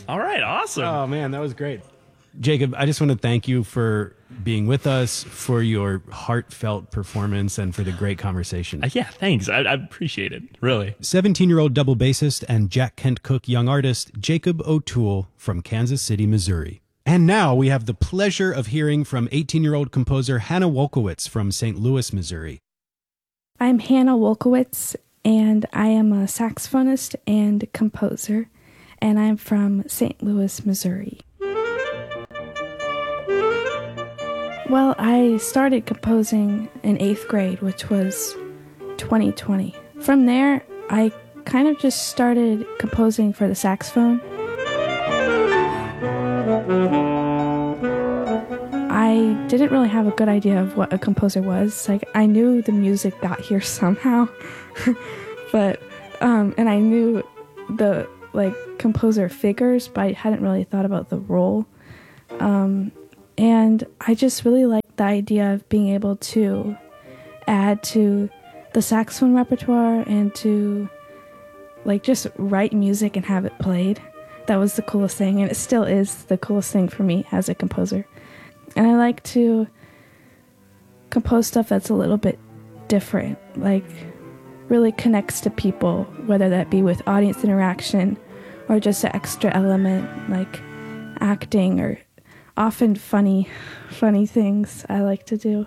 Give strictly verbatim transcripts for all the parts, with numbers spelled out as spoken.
All right, awesome. Oh, man, that was great. Jacob, I just want to thank you for being with us, for your heartfelt performance, and for the great conversation. Uh, yeah, thanks. I, I appreciate it, really. seventeen-year-old double bassist and Jack Kent Cooke young artist, Jacob O'Toole from Kansas City, Missouri. And now we have the pleasure of hearing from eighteen-year-old composer Hannah Wolkowitz from Saint Louis, Missouri. I'm Hannah Wolkowitz, and I am a saxophonist and composer, and I'm from Saint Louis, Missouri. Well, I started composing in eighth grade, which was twenty twenty. From there, I kind of just started composing for the saxophone. I didn't really have a good idea of what a composer was. Like, I knew the music got here somehow, but um, and I knew the like composer figures, but I hadn't really thought about the role. Um, and I just really liked the idea of being able to add to the saxophone repertoire and to like just write music and have it played. That was the coolest thing, and it still is the coolest thing for me as a composer. And I like to compose stuff that's a little bit different, like really connects to people, whether that be with audience interaction or just an extra element like acting or often funny, funny things I like to do.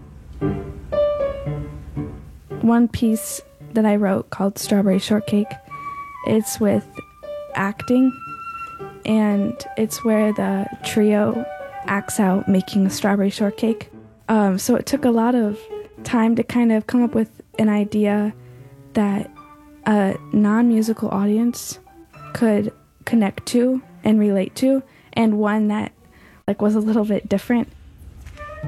One piece that I wrote called Strawberry Shortcake, it's with acting, and it's where the trio acts out making a strawberry shortcake. Um, so it took a lot of time to kind of come up with an idea that a non-musical audience could connect to and relate to, and one that like was a little bit different.